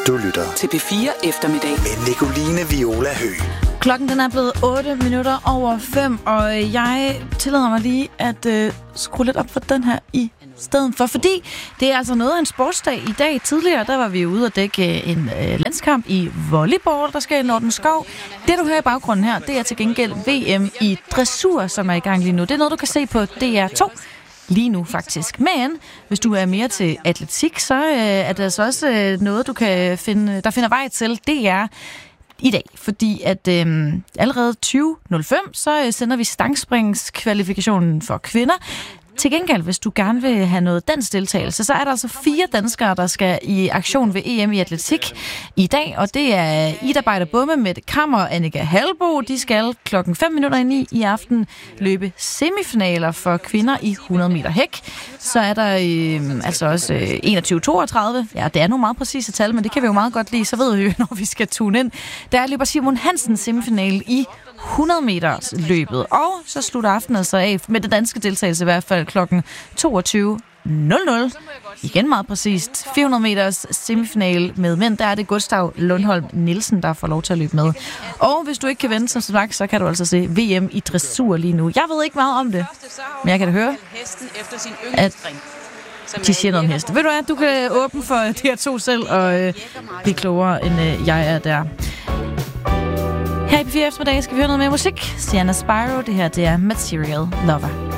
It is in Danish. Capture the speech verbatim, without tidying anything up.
Du lytter til P fire Eftermiddag med Nicoline Viola Høgh. Klokken den er blevet otte minutter over fem, og jeg tillader mig lige at øh, skrue lidt op for den her i stedet for, fordi det er altså noget af en sportsdag i dag. Tidligere, der var vi ude at dække en øh, landskamp i volleyball, der skal i Nordenskov. Det, du hører i baggrunden her, det er til gengæld V M i dressur, som er i gang lige nu. Det er noget, du kan se på D R to. Lige nu faktisk. Men hvis du er mere til atletik, så øh, er det altså også øh, noget, du kan finde, der finder vej til. Det er i dag, fordi at øh, allerede tyve nul fem, så øh, sender vi stangspringskvalifikationen for kvinder. Til gengæld, hvis du gerne vil have noget dansk deltagelse, så er der altså fire danskere, der skal i aktion ved E M i atletik i dag, og det er Ida Bejder-Bumme, Mette Kammer og Annika Halbo. De skal klokken fem minutter i ni i aften løbe semifinaler for kvinder i hundrede meter hæk. Så er der øh, altså også øh, enogtyve toogtredive. Ja, det er nogle meget præcise tal, men det kan vi jo meget godt lide, så ved vi jo, når vi skal tune ind. Der løber Simon Hansen semifinale i hundrede meters løbet, og så slutter aftenen så af med det danske deltagelse i hvert fald klokken toogtyve nul nul. Igen meget præcist. fire hundrede meters semifinale med mænd. Der er det Gustav Lundholm Nielsen, der får lov til at løbe med. Og hvis du ikke kan vente som sagt, så kan du altså se V M i dressur lige nu. Jeg ved ikke meget om det, men jeg kan da høre, at de siger noget om heste. Ved du hvad, du kan åbne for D R to selv og øh, blive klogere, end øh, jeg er der. Her i P fire Eftermiddag skal vi høre noget mere musik. Sienna Spyro, det her det er Material Lover.